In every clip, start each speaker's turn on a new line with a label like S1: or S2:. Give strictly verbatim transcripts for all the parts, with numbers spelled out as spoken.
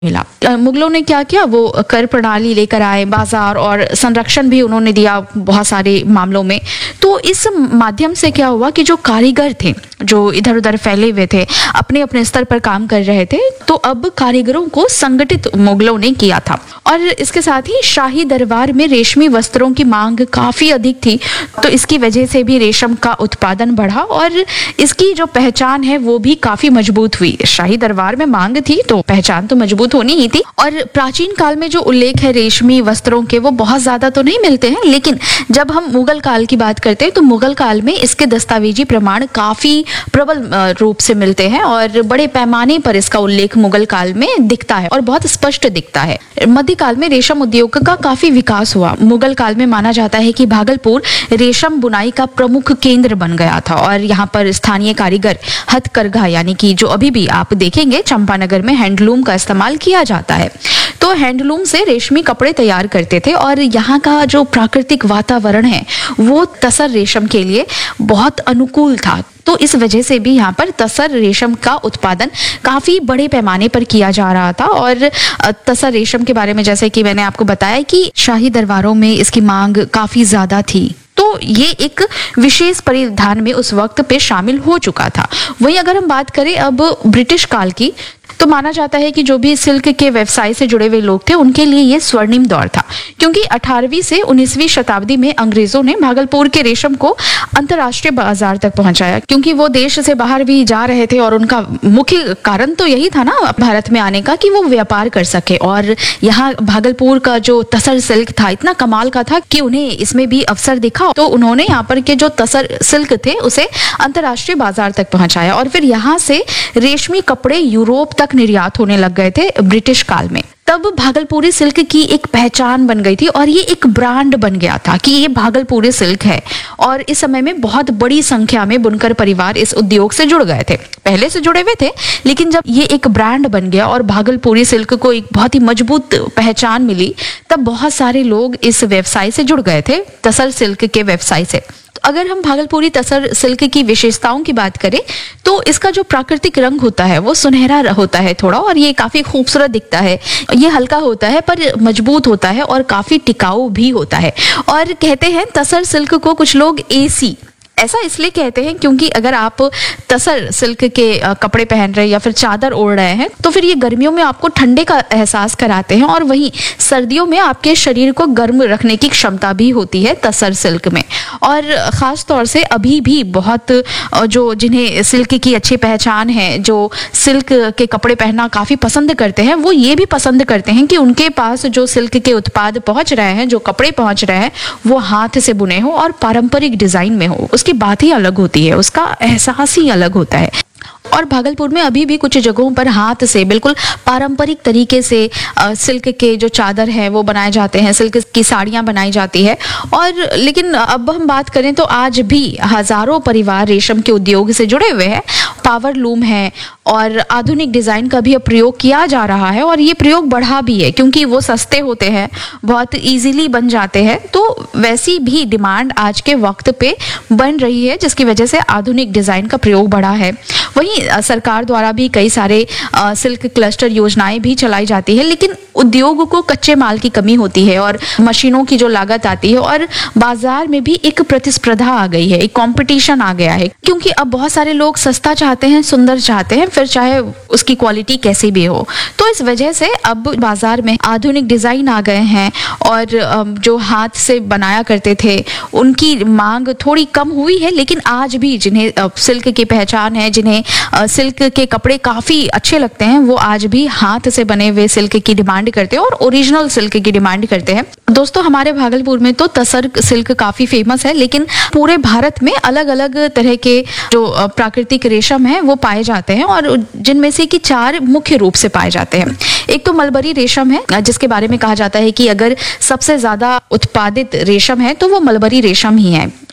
S1: मिला। मुगलों ने क्या किया, वो कर प्रणाली लेकर आए, बाजार और संरक्षण भी उन्होंने दिया बहुत सारे मामलों में। तो इस माध्यम से क्या हुआ कि जो कारीगर थे, जो इधर उधर फैले हुए थे, अपने अपने स्तर पर काम कर रहे थे, तो अब कारीगरों को संगठित मुगलों ने किया था। और इसके साथ ही शाही दरबार में रेशमी वस्त्रों की मांग काफी अधिक थी, तो इसकी वजह से भी रेशम का उत्पादन बढ़ा और इसकी जो पहचान है वो भी काफी मजबूत हुई। शाही दरबार में मांग थी तो पहचान तो मजबूत होनी ही थी। और प्राचीन काल में जो उल्लेख है रेशमी वस्त्रों के, वो बहुत ज्यादा तो नहीं मिलते हैं, लेकिन जब हम मुगल काल की बात करते हैं तो मुगल काल में इसके दस्तावेजी प्रमाण काफी प्रबल रूप से मिलते हैं और बड़े पैमाने पर इसका उल्लेख मुगल काल में दिखता है और बहुत स्पष्ट दिखता है। मध्यकाल में रेशम उद्योग का काफी विकास हुआ। मुगल काल में माना जाता है कि भागलपुर रेशम बुनाई का प्रमुख केंद्र बन गया था और यहाँ पर स्थानीय कारीगर हथकरघा, यानी कि जो अभी भी आप देखेंगे चंपानगर में हैंडलूम का इस्तेमाल किया जाता है, तो हैंडलूम से रेशमी कपड़े तैयार करते थे। और यहाँ का जो प्राकृतिक वातावरण है वो तसर रेशम के लिए बहुत अनुकूल था, तो इस वजह से भी यहाँ पर तसर रेशम का उत्पादन काफी बड़े पैमाने पर किया जा रहा था। और तसर रेशम के बारे में जैसे कि मैंने आपको बताया कि शाही दरबारों में इसकी मांग काफी ज्यादा थी, तो ये एक विशेष परिधान में उस वक्त पे शामिल हो चुका था। वहीं अगर हम बात करें अब ब्रिटिश काल की, तो माना जाता है कि जो भी सिल्क के व्यवसाय से जुड़े हुए लोग थे उनके लिए ये स्वर्णिम दौर था, क्योंकि अठारहवीं से उन्नीसवीं शताब्दी में अंग्रेजों ने भागलपुर के रेशम को अंतर्राष्ट्रीय बाजार तक पहुंचाया, क्योंकि वो देश से बाहर भी जा रहे थे और उनका मुख्य कारण तो यही था ना भारत में आने का, कि वो व्यापार कर सके। और यहाँ भागलपुर का जो तसर सिल्क था इतना कमाल का था कि उन्हें इसमें भी अवसर दिखा, तो उन्होंने यहाँ पर के जो तसर सिल्क थे उसे अंतर्राष्ट्रीय बाजार तक पहुंचाया और फिर यहाँ से रेशमी कपड़े यूरोप तक निर्यात होने लग गए थे ब्रिटिश काल में। तब भागलपुरी सिल्क की एक पहचान बन गई थी और ये एक ब्रांड बन गया था कि ये भागलपुरी सिल्क है। और इस समय में बहुत बड़ी संख्या में बुनकर परिवार इस उद्योग से जुड़ गए थे, पहले से जुड़े हुए थे, लेकिन जब ये एक ब्रांड बन गया और भागलपुरी सिल्क को एक बहुत ही मजबूत पहचान मिली, तब बहुत सारे लोग इस व्यवसाय से जुड़ गए थे, तसर सिल्क के व्यवसाय से। अगर हम भागलपुरी तसर सिल्क की विशेषताओं की बात करें तो इसका जो प्राकृतिक रंग होता है वो सुनहरा होता है थोड़ा, और ये काफी खूबसूरत दिखता है। ये हल्का होता है पर मजबूत होता है और काफी टिकाऊ भी होता है। और कहते हैं तसर सिल्क को कुछ लोग एसी, ऐसा इसलिए कहते हैं क्योंकि अगर आप तसर सिल्क के कपड़े पहन रहे हैं या फिर चादर ओढ़ रहे हैं तो फिर ये गर्मियों में आपको ठंडे का एहसास कराते हैं, और वहीं सर्दियों में आपके शरीर को गर्म रखने की क्षमता भी होती है तसर सिल्क में। और ख़ास तौर से अभी भी बहुत जो जिन्हें सिल्क की अच्छी पहचान है, जो सिल्क के कपड़े पहनना काफ़ी पसंद करते हैं, वो ये भी पसंद करते हैं कि उनके पास जो सिल्क के उत्पाद पहुँच रहे हैं, जो कपड़े पहुँच रहे हैं, वो हाथ से बुने हो और पारंपरिक डिज़ाइन में हो। उसकी बात ही अलग होती है, उसका एहसास ही अलग होता है। और भागलपुर में अभी भी कुछ जगहों पर हाथ से बिल्कुल पारंपरिक तरीके से आ, सिल्क के जो चादर है वो बनाए जाते हैं, सिल्क की साड़ियाँ बनाई जाती है। और लेकिन अब हम बात करें तो आज भी हजारों परिवार रेशम के उद्योग से जुड़े हुए हैं। पावर लूम है और आधुनिक डिज़ाइन का भी प्रयोग किया जा रहा है, और ये प्रयोग बढ़ा भी है क्योंकि वो सस्ते होते हैं, बहुत इजीली बन जाते हैं। तो वैसी भी डिमांड आज के वक्त पे बन रही है, जिसकी वजह से आधुनिक डिज़ाइन का प्रयोग बढ़ा है। वहीं सरकार द्वारा भी कई सारे आ, सिल्क क्लस्टर योजनाएं भी चलाई जाती है, लेकिन उद्योग को कच्चे माल की कमी होती है और मशीनों की जो लागत आती है, और बाजार में भी एक प्रतिस्पर्धा आ गई है, एक कंपटीशन आ गया है, क्योंकि अब बहुत सारे लोग सस्ता चाहते हैं, सुंदर चाहते हैं, फिर चाहे उसकी क्वालिटी कैसी भी हो। तो इस वजह से अब बाजार में आधुनिक डिजाइन आ गए हैं और जो हाथ से बनाया करते थे उनकी मांग थोड़ी कम हुई है, लेकिन आज भी जिन्हें सिल्क की पहचान है, जिन्हें सिल्क के कपड़े काफी अच्छे लगते हैं, वो आज भी हाथ से बने हुए सिल्क की डिमांड करते हैं और ओरिजिनल सिल्क की डिमांड करते हैं। दोस्तों, हमारे भागलपुर में तो तसर सिल्क काफी फेमस है, लेकिन पूरे भारत में अलग अलग तरह के जो प्राकृतिक रेशम है वो पाए जाते हैं, और जिनमें से कि चार मुख्य रूप से पाए जाते हैं। एक तो मलबरी रेशम है, जिसके बारे में कहा जाता है कि अगर सबसे ज्यादा उत्पादित रेशम है तो वो मलबरी रेशम ही है।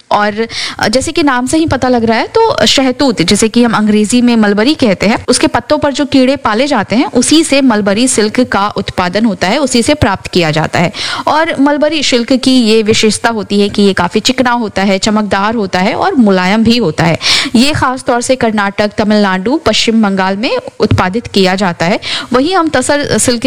S1: और जैसे कि नाम से ही पता लग रहा है, तो शहतूत, जैसे कि हम अंग्रेजी में मलबरी कहते हैं, उसके पत्तों पर जो कीड़े पाले जाते हैं उसी से मलबरी सिल्क का उत्पादन होता है, उसी से प्राप्त किया जाता है। और मलबरी सिल्क की ये विशेषता होती है कि ये काफी चिकना होता है, चमकदार होता है और मुलायम भी होता है। ये खास तौर से कर्नाटक, तमिलनाडु, पश्चिम बंगाल में उत्पादित किया जाता है। वहीं हम तसर सिल्क